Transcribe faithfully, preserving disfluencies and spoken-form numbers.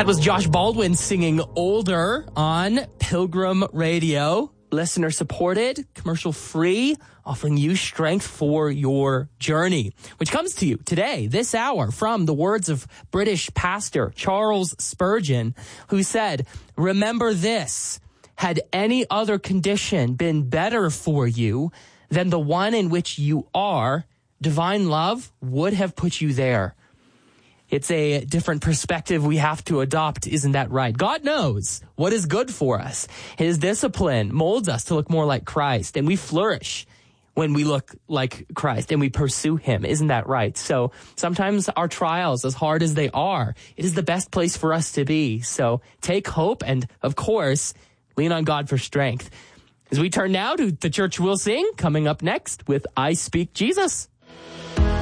That was Josh Baldwin singing Older on Pilgrim Radio. Listener supported, commercial free, offering you strength for your journey, which comes to you today, this hour, from the words of British pastor Charles Spurgeon, who said, "Remember this, had any other condition been better for you than the one in which you are, divine love would have put you there." It's a different perspective we have to adopt, isn't that right? God knows what is good for us. His discipline molds us to look more like Christ, and we flourish when we look like Christ and we pursue him. Isn't that right? So sometimes our trials, as hard as they are, it is the best place for us to be. So take hope and, of course, lean on God for strength. As we turn now to The Church Will Sing, coming up next with I Speak Jesus.